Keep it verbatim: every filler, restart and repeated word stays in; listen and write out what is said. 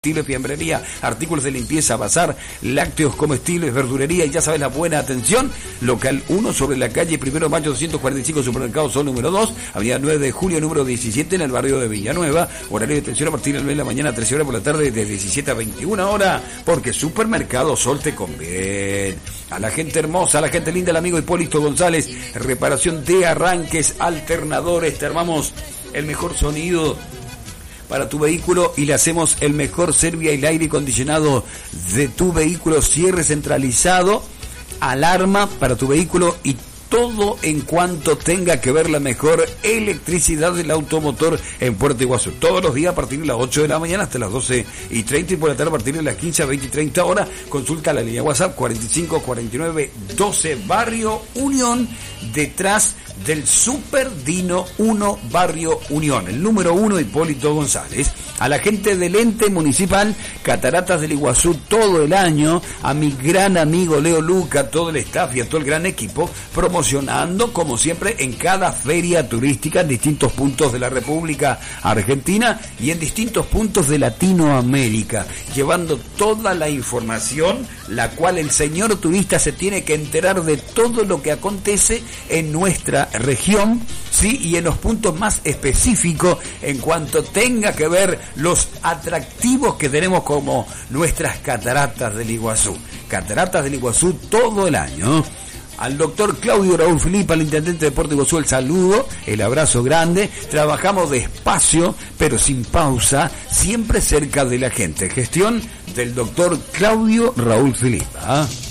Comestibles, fiambrería, artículos de limpieza, bazar, lácteos, comestibles, verdurería y ya sabes la buena atención. Local uno sobre la calle Primero de Mayo doscientos cuarenta y cinco, Supermercado Sol número dos, avenida nueve de julio número diecisiete en el barrio de Villanueva. Horario de atención a partir de las nueve de la mañana, trece horas por la tarde, de diecisiete a veintiuna horas, porque Supermercado Sol te conviene. A la gente hermosa, a la gente linda, el amigo Hipólito González, reparación de arranques, alternadores, te armamos el mejor sonido para tu vehículo y le hacemos el mejor servicio y el aire acondicionado de tu vehículo, cierre centralizado, alarma para tu vehículo y todo en cuanto tenga que ver la mejor electricidad del automotor en Puerto Iguazú. Todos los días a partir de las ocho de la mañana hasta las doce y treinta y por la tarde a partir de las quince a veinte y treinta horas. Consulta la línea WhatsApp cuarenta y cinco cuarenta y nueve doce, Barrio Unión, detrás del Super Dino uno, Barrio Unión. El número uno, Hipólito González. A la gente del ente municipal Cataratas del Iguazú todo el año, a mi gran amigo Leo Luca, todo el staff y a todo el gran equipo, promocionando como siempre en cada feria turística en distintos puntos de la República Argentina y en distintos puntos de Latinoamérica, llevando toda la información la cual el señor turista se tiene que enterar de todo lo que acontece en nuestra región, sí, y en los puntos más específicos en cuanto tenga que ver los atractivos que tenemos como nuestras cataratas del Iguazú. Cataratas del Iguazú todo el año. Al doctor Claudio Raúl Filipa, al intendente de Puerto Iguazú, el saludo, el abrazo grande. Trabajamos despacio, pero sin pausa, siempre cerca de la gente. Gestión del doctor Claudio Raúl Filipa.